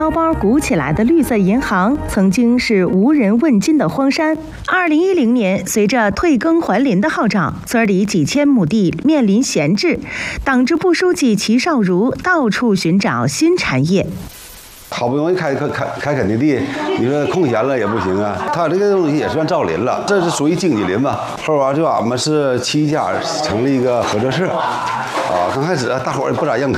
包包鼓起来的绿色银行，曾经是无人问津的荒山。2010年，随着退耕还林的号召，村里几千亩地面临闲置，党支部书记齐少如到处寻找新产业。 好不容易开垦的地，你说空闲了也不行啊。他这个东西也算造林了，这是属于经济林吧。后边就俺们是7家成立一个合作社，刚开始大伙儿也不咋认可。